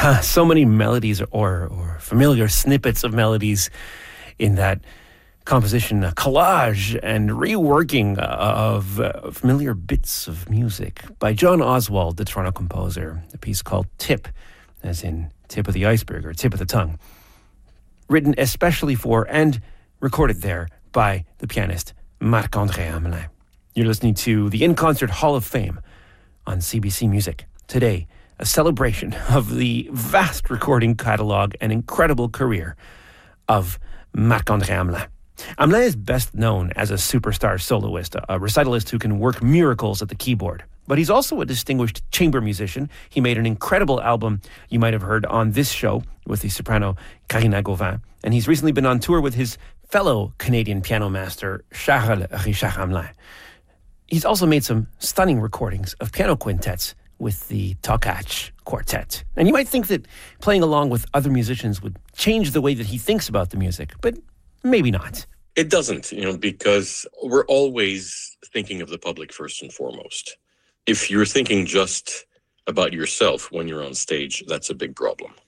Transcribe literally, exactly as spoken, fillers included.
So many melodies or, or familiar snippets of melodies in that composition, a collage and reworking of uh, familiar bits of music by John Oswald, the Toronto composer. A piece called Tip, as in tip of the iceberg or tip of the tongue. Written especially for and recorded there by the pianist Marc-André Hamelin. You're listening to the In Concert Hall of Fame on C B C Music. Today, a celebration of the vast recording catalogue and incredible career of Marc-André Hamelin. Hamelin is best known as a superstar soloist, a recitalist who can work miracles at the keyboard. But he's also a distinguished chamber musician. He made an incredible album you might have heard on this show with the soprano Karina Gauvin. And he's recently been on tour with his fellow Canadian piano master, Charles Richard Hamelin. He's also made some stunning recordings of piano quintets with the Tokach Quartet. And you might think that playing along with other musicians would change the way that he thinks about the music, but maybe not. It doesn't, you know, because we're always thinking of the public first and foremost. If you're thinking just about yourself when you're on stage, that's a big problem.